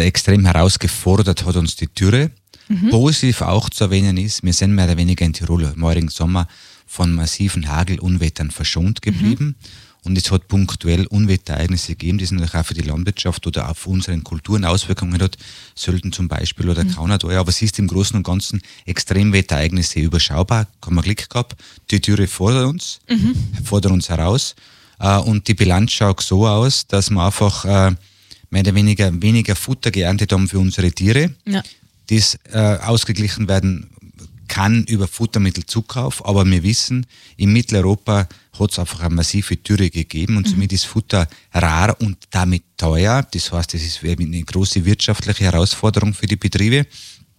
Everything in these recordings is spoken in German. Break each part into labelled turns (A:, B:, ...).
A: extrem herausgefordert hat uns die Dürre. Positiv auch zu erwähnen ist, wir sind mehr oder weniger in Tirol im vorigen Sommer von massiven Hagelunwettern verschont geblieben. Und es hat punktuell Unwetterereignisse gegeben, die es natürlich auch für die Landwirtschaft oder auf unseren Kulturen Auswirkungen hat. Sölden zum Beispiel oder Kaunadeuer. Aber es ist im Großen und Ganzen Extremwetterereignisse überschaubar. Haben wir Glück gehabt. Die Dürre fordert uns heraus. Und die Bilanz schaut so aus, dass wir einfach mehr oder weniger Futter geerntet haben für unsere Tiere. Ja. Das ausgeglichen werden kann über Futtermittelzukauf, aber wir wissen, in Mitteleuropa hat es einfach eine massive Dürre gegeben und somit ist Futter rar und damit teuer. Das heißt, es ist eine große wirtschaftliche Herausforderung für die Betriebe.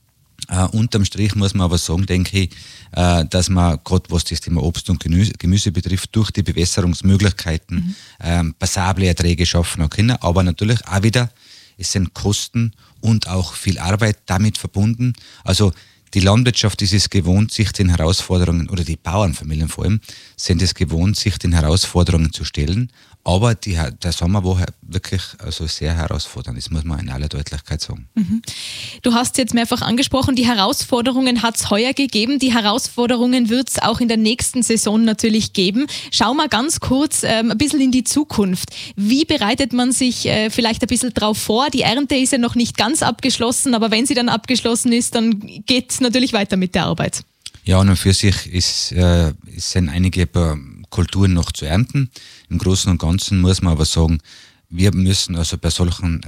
A: Unterm Strich muss man aber sagen, denke ich, dass man gerade was das Thema Obst und Gemüse betrifft, durch die Bewässerungsmöglichkeiten passable Erträge schaffen können. Aber natürlich auch wieder, es sind Kosten und auch viel Arbeit damit verbunden. Also die Landwirtschaft ist es gewohnt, sich den Herausforderungen, oder die Bauernfamilien vor allem, sind es gewohnt, sich den Herausforderungen zu stellen. Aber der Sommer war wirklich also sehr herausfordernd, das muss man in aller Deutlichkeit sagen.
B: Du hast jetzt mehrfach angesprochen, die Herausforderungen hat es heuer gegeben, die Herausforderungen wird es auch in der nächsten Saison natürlich geben. Schau mal ganz kurz ein bisschen in die Zukunft. Wie bereitet man sich vielleicht ein bisschen drauf vor? Die Ernte ist ja noch nicht ganz abgeschlossen, aber wenn sie dann abgeschlossen ist, dann geht es natürlich weiter mit der Arbeit.
A: Ja, und für sich sind einige Kulturen noch zu ernten. Im Großen und Ganzen muss man aber sagen, wir müssen also bei solchen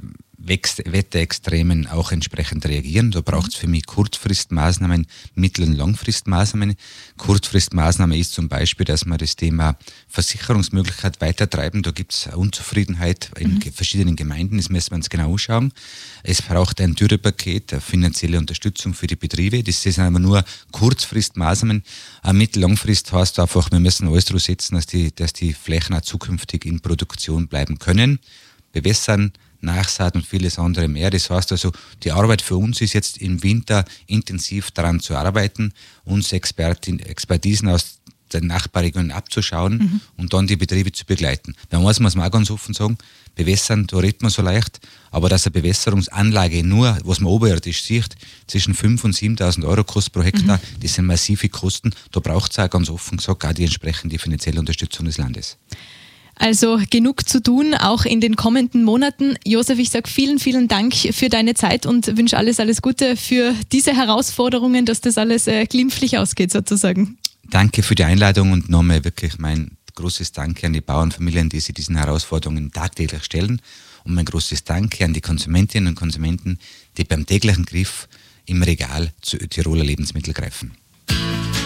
A: Wetterextremen auch entsprechend reagieren. Da braucht es für mich Kurzfristmaßnahmen, Mittel- und Langfristmaßnahmen. Kurzfristmaßnahme ist zum Beispiel, dass wir das Thema Versicherungsmöglichkeit weitertreiben. Da gibt es Unzufriedenheit in verschiedenen Gemeinden, das müssen wir uns genau anschauen. Es braucht ein Dürrepaket, eine finanzielle Unterstützung für die Betriebe. Das sind aber nur Kurzfristmaßnahmen. Mittel- und Langfrist heißt einfach, wir müssen alles darauf setzen, dass die Flächen auch zukünftig in Produktion bleiben können. Bewässern, Nachsaat und vieles andere mehr. Das heißt also, die Arbeit für uns ist jetzt im Winter intensiv daran zu arbeiten, uns Expertisen aus den Nachbarregionen abzuschauen und dann die Betriebe zu begleiten. Bei uns muss man auch ganz offen sagen, bewässern, da redet man so leicht, aber dass eine Bewässerungsanlage nur, was man oberirdisch sieht, zwischen 5.000 und 7.000 Euro kostet pro Hektar, das sind massive Kosten. Da braucht es auch ganz offen gesagt auch die entsprechende finanzielle Unterstützung des Landes.
B: Also genug zu tun, auch in den kommenden Monaten. Josef, ich sage vielen, vielen Dank für deine Zeit und wünsche alles Gute für diese Herausforderungen, dass das alles glimpflich ausgeht sozusagen.
A: Danke für die Einladung und nochmal wirklich mein großes Danke an die Bauernfamilien, die sich diesen Herausforderungen tagtäglich stellen, und mein großes Danke an die Konsumentinnen und Konsumenten, die beim täglichen Griff im Regal zu Tiroler Lebensmittel greifen.